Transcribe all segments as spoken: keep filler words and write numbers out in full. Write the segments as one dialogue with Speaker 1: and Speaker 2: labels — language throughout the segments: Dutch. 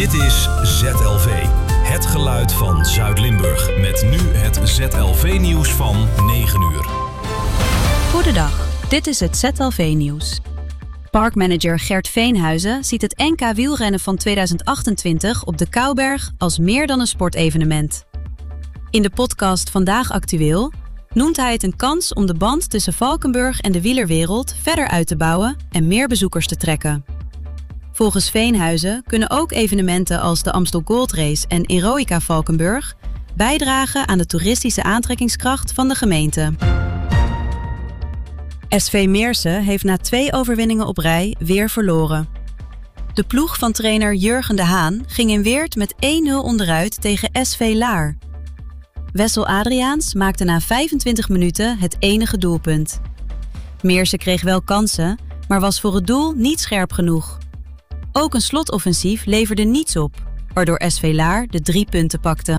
Speaker 1: Dit is Z L V, het geluid van Zuid-Limburg. Met nu het Z L V-nieuws van negen uur.
Speaker 2: Goedendag, dit is het Z L V-nieuws. Parkmanager Gert Veenhuizen ziet het N K wielrennen van tweeduizend achtentwintig op de Kouberg als meer dan een sportevenement. In de podcast Vandaag Actueel noemt hij het een kans om de band tussen Valkenburg en de wielerwereld verder uit te bouwen en meer bezoekers te trekken. Volgens Veenhuizen kunnen ook evenementen als de Amstel Gold Race en Eroica Valkenburg bijdragen aan de toeristische aantrekkingskracht van de gemeente. S V Meersen heeft na twee overwinningen op rij weer verloren. De ploeg van trainer Jurgen de Haan ging in Weert met één nul onderuit tegen S V Laar. Wessel Adriaans maakte na vijfentwintig minuten het enige doelpunt. Meersen kreeg wel kansen, maar was voor het doel niet scherp genoeg. Ook een slotoffensief leverde niets op, waardoor S V Laar de drie punten pakte.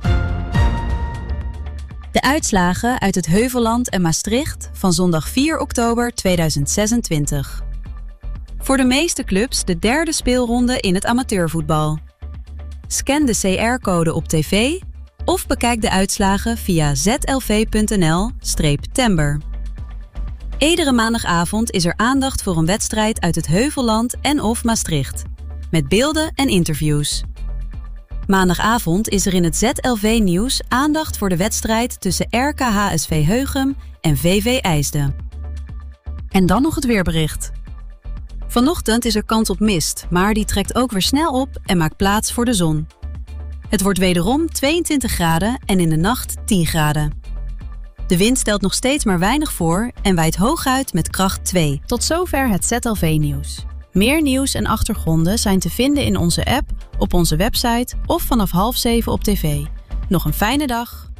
Speaker 2: De uitslagen uit het Heuvelland en Maastricht van zondag vier oktober tweeduizend zesentwintig. Voor de meeste clubs de derde speelronde in het amateurvoetbal. Scan de C R-code op tv of bekijk de uitslagen via z l v punt n l slash tember. Iedere maandagavond is er aandacht voor een wedstrijd uit het Heuvelland en of Maastricht, met beelden en interviews. Maandagavond is er in het Z L V-nieuws aandacht voor de wedstrijd tussen R K H S V Heugem en V V IJsden. En dan nog het weerbericht. Vanochtend is er kans op mist, maar die trekt ook weer snel op en maakt plaats voor de zon. Het wordt wederom tweeëntwintig graden en in de nacht tien graden. De wind stelt nog steeds maar weinig voor en waait hooguit met kracht twee. Tot zover het Z L V-nieuws. Meer nieuws en achtergronden zijn te vinden in onze app, op onze website of vanaf half zeven op tv. Nog een fijne dag!